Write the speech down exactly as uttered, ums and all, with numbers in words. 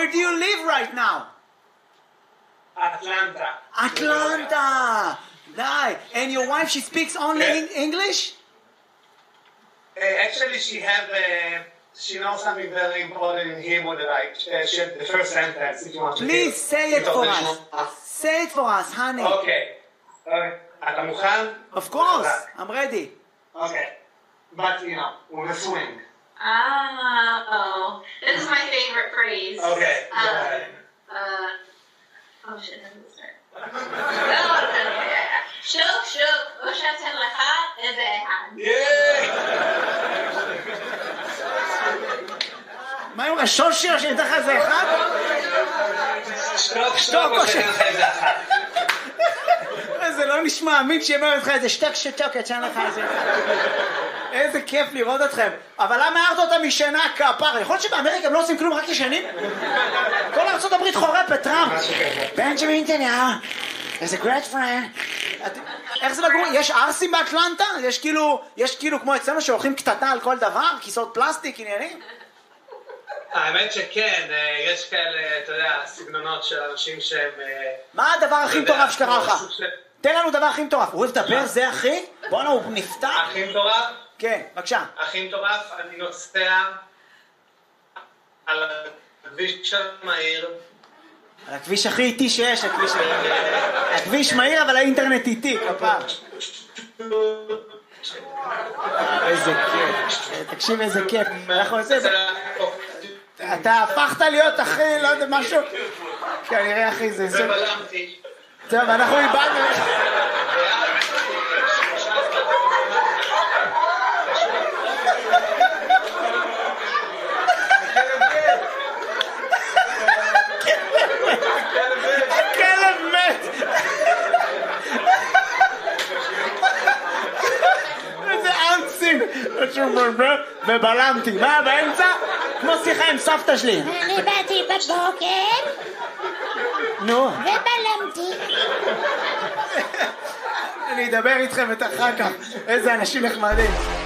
do you live right now? Atlanta. Atlanta. די. And your wife, she speaks only Yeah. English? Uh, actually, she have uh, she knows something very important in Hebrew that I uh, shared the first sentence. If you want to Please hear. say it for us. us. Say it for us, honey. Okay. Okay. אתה מוכן? Of course. I'm ready. Okay. But you know, with a swing. Oh, this is my favorite phrase. Okay. Um, go ahead. uh, oh shit, how does it start? No, no, no, yeah, yeah. שוק, שוק, או שאתן לך איזה אחד. מה עם השושי או שניתן לך איזה אחד? שטוק, שטוק, או שאתן לך איזה אחד. זה לא נשמע אמין שיאמר לך איזה שטק שטוק, יצ'ן לך איזה אחד. איזה כיף לראות אתכם. אבל למה הערת אותה משנה כפר? יכול להיות שבאמריקה הם לא עושים כלום, רק ישנים? כל ארצות הברית חורפת, טראמפ. בנג'מין נתניהו. איזה גרייט פרנד. איך זה לגור? יש ארסים באטלנטה? יש כאילו, יש כאילו כמו אצלנו שהולכים קטטה על כל דבר? כיסאות פלסטיק, עניינים? האמת שכן, יש כאלה, אתה יודע, סגנונות של אנשים שהם... מה הדבר הכי מטורף שקרה לך? תן לנו דבר הכי מטורף. הוא אוהב לדבר, זה הכי? בואנה, הוא נפתח. הכי מטורף? כן, בבקשה. הכי מטורף, אני נוסע על הכביש המהיר. על הכביש הכי איטי שיש, הכביש... הכביש מהיר, אבל האינטרנט איטי, כפר. איזה כיף. תקשיב איזה כיף. אנחנו עושים... אתה הפכת להיות אחי, לא יודע, משהו... כנראה אחי, זה... ובלמתי. טוב, אנחנו איבדנו... הכלב מת! איזה אנסים! ובלמתי. מה באמצע? כמו שיחה עם סבתא שלי. אני באתי בבוקר נו. ובלמתי. אני אדבר איתכם את אחר כך. איזה אנשים נחמדים.